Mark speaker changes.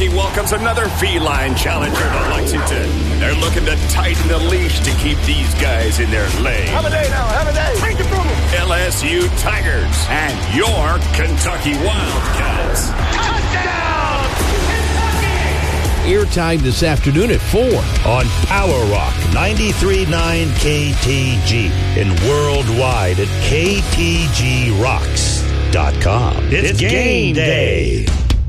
Speaker 1: Kentucky welcomes another feline challenger to Lexington. They're looking to tighten the leash to keep these guys in their lane.
Speaker 2: Have a day now, have a day. Bring the boom.
Speaker 1: LSU Tigers and your Kentucky Wildcats.
Speaker 2: Touchdown!
Speaker 3: Airtime this afternoon at 4
Speaker 4: on Power Rock 93.9 KTG and worldwide at ktgrocks.com. It's game day.